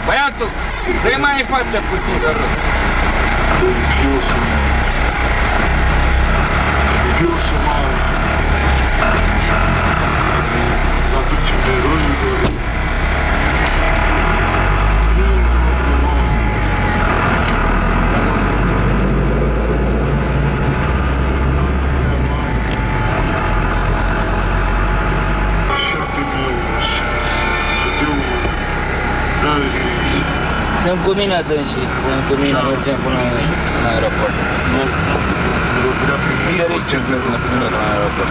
Băiatul, dă-i mai în față puțin, te rog. Eu să mă aducem eroilor. Sunt cu mine dânsii, sunt cu mine, mergem până în aeroport. Sunt de risc până la aeroport.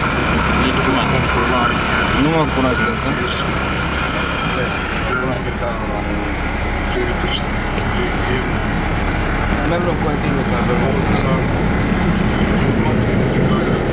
Nu mă cunoașteți, nu? Cunoașteți altul la mine. Avem un consiliu să avem.